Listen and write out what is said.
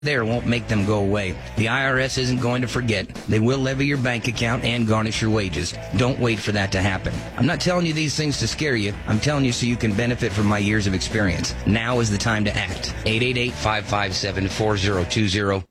there won't make them go away. The IRS isn't going to forget. They will levy your bank account and garnish your wages. Don't wait for that to happen. I'm not telling you these things to scare you. I'm telling you so you can benefit from my years of experience. Now is the time to act. 888-557-4020.